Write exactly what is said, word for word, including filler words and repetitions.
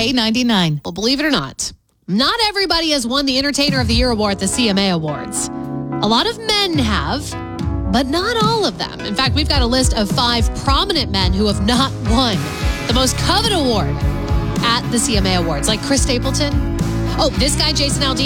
K ninety-nine. Well, believe it or not, not everybody has won the Entertainer of the Year award at the C M A Awards. A lot of men have, but not all of them. In fact, we've got a list of five prominent men who have not won the most coveted award at the C M A Awards, like Chris Stapleton. Oh, this guy, Jason Aldean.